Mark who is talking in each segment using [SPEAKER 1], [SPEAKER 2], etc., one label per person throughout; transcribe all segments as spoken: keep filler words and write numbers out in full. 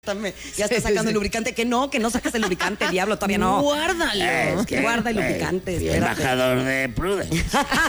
[SPEAKER 1] También, ya está sacando el lubricante, que no, que no sacas el lubricante, diablo, todavía no.
[SPEAKER 2] Guárdalo.
[SPEAKER 1] Es que, Guarda el lubricante,
[SPEAKER 3] eh, embajador de Prudence.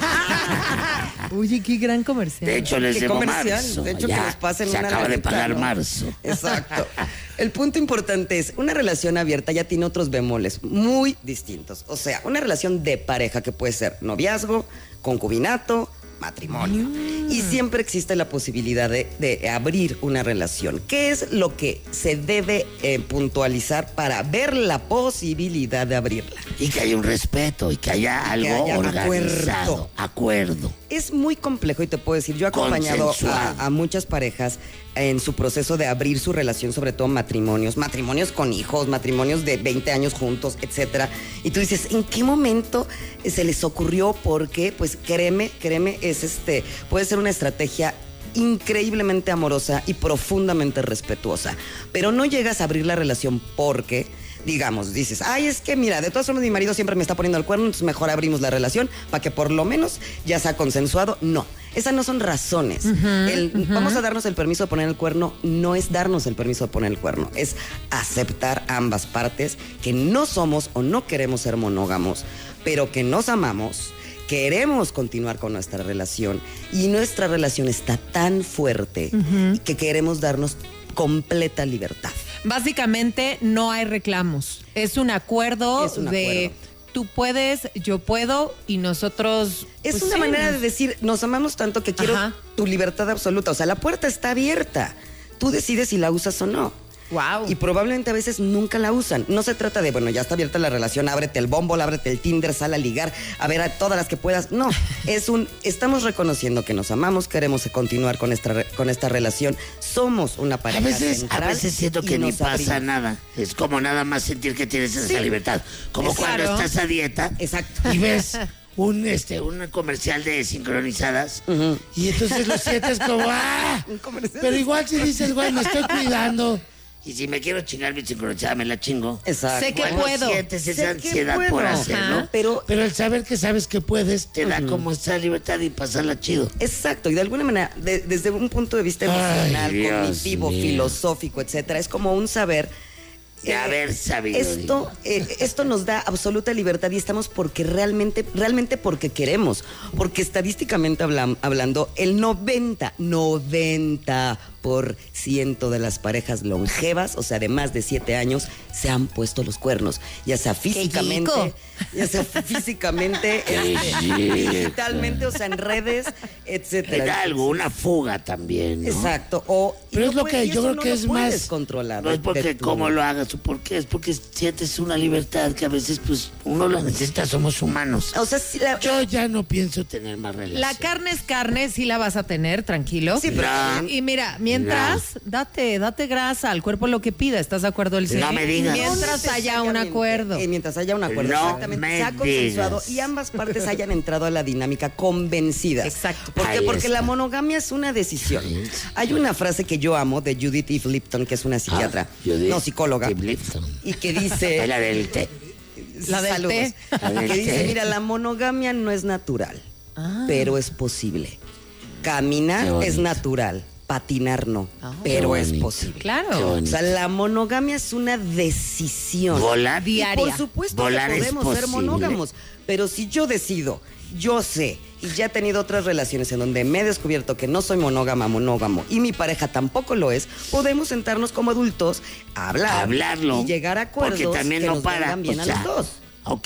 [SPEAKER 2] Oye, qué gran comercial.
[SPEAKER 3] De hecho, les
[SPEAKER 1] ¿Qué
[SPEAKER 3] debo
[SPEAKER 1] comercial?
[SPEAKER 3] marzo.
[SPEAKER 1] De hecho,
[SPEAKER 3] ya,
[SPEAKER 1] que nos pasen
[SPEAKER 3] se
[SPEAKER 1] una
[SPEAKER 3] acaba de
[SPEAKER 1] latita,
[SPEAKER 3] pagar
[SPEAKER 1] ¿no?
[SPEAKER 3] marzo.
[SPEAKER 1] Exacto. El punto importante es, una relación abierta ya tiene otros bemoles muy distintos. O sea, una relación de pareja que puede ser noviazgo, concubinato, matrimonio. Mm. Y siempre existe la posibilidad de, de abrir una relación. ¿Qué es lo que se debe eh, puntualizar para ver la posibilidad de abrirla?
[SPEAKER 3] Y que haya un respeto y que haya algo
[SPEAKER 1] que haya
[SPEAKER 3] organizado. Acuerdo. acuerdo.
[SPEAKER 1] Es muy complejo y te puedo decir, yo he acompañado a, a muchas parejas en su proceso de abrir su relación, sobre todo matrimonios, matrimonios con hijos, matrimonios de veinte años juntos, etcétera. Y tú dices, ¿en qué momento se les ocurrió? Porque, pues créeme, créeme, es este, puede ser una estrategia increíblemente amorosa y profundamente respetuosa. Pero no llegas a abrir la relación porque, digamos, dices, ay, es que mira, de todas formas mi marido siempre me está poniendo el cuerno, entonces mejor abrimos la relación para que por lo menos ya sea consensuado. No, esas no son razones. Uh-huh, el, uh-huh. Vamos a darnos el permiso de poner el cuerno, no es darnos el permiso de poner el cuerno, es aceptar ambas partes que no somos o no queremos ser monógamos, pero que nos amamos, queremos continuar con nuestra relación y nuestra relación está tan fuerte uh-huh. que queremos darnos completa libertad.
[SPEAKER 2] Básicamente no hay reclamos, es un acuerdo es un de acuerdo. Tú puedes, yo puedo y nosotros...
[SPEAKER 1] Es
[SPEAKER 2] pues,
[SPEAKER 1] una
[SPEAKER 2] sí,
[SPEAKER 1] manera
[SPEAKER 2] nos...
[SPEAKER 1] de decir, nos amamos tanto que quiero Ajá. tu libertad absoluta, o sea, la puerta está abierta, tú decides si la usas o no.
[SPEAKER 2] Wow.
[SPEAKER 1] Y probablemente a veces nunca la usan. No se trata de, bueno, ya está abierta la relación, ábrete el Bumble, ábrete el Tinder, sal a ligar, a ver a todas las que puedas. No, es un, estamos reconociendo que nos amamos, queremos continuar con esta, con esta relación, somos una pareja
[SPEAKER 3] A veces,
[SPEAKER 1] central
[SPEAKER 3] a veces siento que ni pasa
[SPEAKER 1] abrimos.
[SPEAKER 3] nada. Es como nada más sentir que tienes esa
[SPEAKER 1] sí.
[SPEAKER 3] libertad. Como
[SPEAKER 1] es
[SPEAKER 3] cuando
[SPEAKER 1] claro.
[SPEAKER 3] estás a dieta.
[SPEAKER 1] Exacto.
[SPEAKER 3] Y ves un este un comercial de sincronizadas uh-huh. y entonces lo sientes como ¡ah! Pero igual si dices, güey, me estoy cuidando. Y si me quiero chingar mi sincronizada, me la chingo.
[SPEAKER 1] Exacto.
[SPEAKER 2] Sé que
[SPEAKER 3] bueno,
[SPEAKER 2] puedo.
[SPEAKER 3] sientes esa
[SPEAKER 1] sé
[SPEAKER 3] ansiedad
[SPEAKER 1] puedo.
[SPEAKER 3] por hacerlo.
[SPEAKER 1] Ajá. Pero,
[SPEAKER 3] pero el saber que sabes que puedes te uh-huh. da como esa libertad y pasarla chido.
[SPEAKER 1] Exacto. Y de alguna manera, de, desde un punto de vista emocional, Ay, cognitivo, mío. filosófico, etcétera, es como un saber...
[SPEAKER 3] De haber sabido.
[SPEAKER 1] Esto, eh, esto nos da absoluta libertad y estamos porque realmente, realmente porque queremos. Porque estadísticamente hablan, hablando, el noventa, noventa por ciento de las parejas longevas, o sea, de más de siete años, se han puesto los cuernos. Ya sea físicamente, ya sea físicamente, este, digitalmente, o sea, en redes, etcétera.
[SPEAKER 3] Era alguna fuga también, ¿no?
[SPEAKER 1] Exacto. O,
[SPEAKER 3] Pero es lo que yo creo
[SPEAKER 1] no
[SPEAKER 3] que es más
[SPEAKER 1] controlar.
[SPEAKER 3] No es porque cómo lo hagas o por qué, es porque sientes una libertad que a veces pues uno la necesita, somos humanos.
[SPEAKER 1] O sea, si la...
[SPEAKER 3] yo ya no pienso tener más relación.
[SPEAKER 2] La carne es carne, sí la vas a tener, tranquilo.
[SPEAKER 1] Sí, pero...
[SPEAKER 3] No,
[SPEAKER 2] y mira, mientras, no. date, date grasa al cuerpo lo que pida, ¿estás de acuerdo? El
[SPEAKER 3] no me digas.
[SPEAKER 2] Mientras no haya un acuerdo.
[SPEAKER 1] Eh, mientras haya un acuerdo,
[SPEAKER 3] no
[SPEAKER 1] exactamente.
[SPEAKER 3] Me
[SPEAKER 1] se ha consensuado
[SPEAKER 3] digas.
[SPEAKER 1] y ambas partes hayan entrado a la dinámica convencidas.
[SPEAKER 2] Exacto.
[SPEAKER 1] ¿Por qué?
[SPEAKER 3] Ahí
[SPEAKER 1] Porque
[SPEAKER 3] está.
[SPEAKER 1] la monogamia es una decisión. Hay una frase que yo amo de Judith Eve Lipton, que es una psiquiatra,
[SPEAKER 3] ah, Judith
[SPEAKER 1] no psicóloga,
[SPEAKER 3] Eve Lipton.
[SPEAKER 1] y que dice...
[SPEAKER 3] la del té.
[SPEAKER 2] La del
[SPEAKER 1] Saludos.
[SPEAKER 2] té.
[SPEAKER 3] La del
[SPEAKER 1] que dice,
[SPEAKER 3] té.
[SPEAKER 1] mira, la monogamia no es natural, ah. pero es posible. Caminar es natural, patinar no, oh, pero es posible.
[SPEAKER 2] Claro.
[SPEAKER 1] O sea, la monogamia es una decisión.
[SPEAKER 3] Volar
[SPEAKER 2] diaria.
[SPEAKER 1] Y por supuesto
[SPEAKER 3] Volar
[SPEAKER 1] que podemos
[SPEAKER 3] es
[SPEAKER 1] ser monógamos, pero si yo decido, yo sé, y ya he tenido otras relaciones en donde me he descubierto que no soy monógama, monógamo, y mi pareja tampoco lo es, podemos sentarnos como adultos a hablar.
[SPEAKER 3] A hablarlo.
[SPEAKER 1] Y llegar a acuerdos
[SPEAKER 3] porque también
[SPEAKER 1] que
[SPEAKER 3] no
[SPEAKER 1] nos
[SPEAKER 3] para.
[SPEAKER 1] vengan bien
[SPEAKER 3] O
[SPEAKER 1] a
[SPEAKER 3] sea,
[SPEAKER 1] los dos.
[SPEAKER 3] Ok.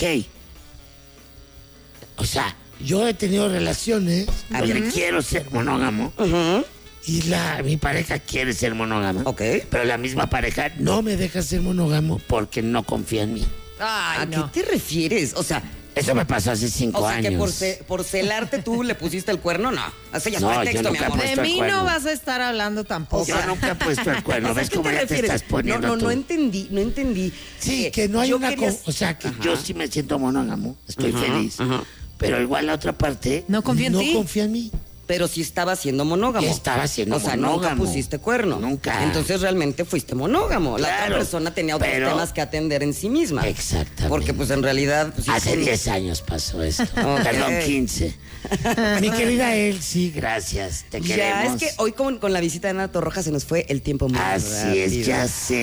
[SPEAKER 3] O sea, yo he tenido relaciones
[SPEAKER 1] A
[SPEAKER 3] donde
[SPEAKER 1] ver.
[SPEAKER 3] quiero ser monógamo.
[SPEAKER 1] Uh-huh.
[SPEAKER 3] Y la, mi pareja quiere ser monógama.
[SPEAKER 1] Ok.
[SPEAKER 3] Pero la misma pareja no me deja ser monógamo porque no confía en mí.
[SPEAKER 2] Ay,
[SPEAKER 1] ¿A
[SPEAKER 2] no.
[SPEAKER 1] qué te refieres? O sea,
[SPEAKER 3] Eso me pasó hace cinco
[SPEAKER 1] o sea
[SPEAKER 3] años.
[SPEAKER 1] que por, ce- por celarte tú le pusiste el cuerno, no. Así ya
[SPEAKER 3] No,
[SPEAKER 1] fue
[SPEAKER 3] yo
[SPEAKER 1] texto, mi
[SPEAKER 3] nunca
[SPEAKER 1] amor.
[SPEAKER 3] he
[SPEAKER 2] De
[SPEAKER 3] puesto el
[SPEAKER 2] mí
[SPEAKER 3] cuerno.
[SPEAKER 2] no vas a estar hablando tampoco.
[SPEAKER 3] Yo nunca he puesto el cuerno.
[SPEAKER 1] O sea,
[SPEAKER 3] ¿Ves
[SPEAKER 1] ¿qué
[SPEAKER 3] cómo
[SPEAKER 1] te
[SPEAKER 3] ya te
[SPEAKER 1] refieres?
[SPEAKER 3] estás poniendo
[SPEAKER 1] No, no,
[SPEAKER 3] tú?
[SPEAKER 1] no entendí, no entendí.
[SPEAKER 3] Sí,
[SPEAKER 1] Eh,
[SPEAKER 3] que no hay
[SPEAKER 1] yo
[SPEAKER 3] una...
[SPEAKER 1] quería-
[SPEAKER 3] co- O sea, que
[SPEAKER 1] Ajá.
[SPEAKER 3] yo sí me siento monógamo. Estoy
[SPEAKER 1] Ajá,
[SPEAKER 3] feliz.
[SPEAKER 1] ajá.
[SPEAKER 3] Pero igual la otra parte...
[SPEAKER 2] No confía en
[SPEAKER 3] no
[SPEAKER 2] ti.
[SPEAKER 3] confía en mí.
[SPEAKER 1] Pero sí estaba siendo monógamo.
[SPEAKER 3] Estaba siendo
[SPEAKER 1] O sea,
[SPEAKER 3] monógamo.
[SPEAKER 1] nunca pusiste cuerno.
[SPEAKER 3] Nunca.
[SPEAKER 1] Entonces realmente fuiste monógamo. La
[SPEAKER 3] Claro,
[SPEAKER 1] otra persona tenía otros
[SPEAKER 3] pero-
[SPEAKER 1] temas que atender en sí misma.
[SPEAKER 3] Exactamente.
[SPEAKER 1] Porque pues en realidad... Pues, sí,
[SPEAKER 3] Hace
[SPEAKER 1] son-
[SPEAKER 3] diez años pasó esto.
[SPEAKER 1] Ok.
[SPEAKER 3] Perdón, quince. Mi querida Elsie, gracias. Te queremos.
[SPEAKER 1] Ya, es que hoy con, con la visita de Ana Torroja se nos fue el tiempo muy
[SPEAKER 3] Así
[SPEAKER 1] rápido.
[SPEAKER 3] es, ya sé.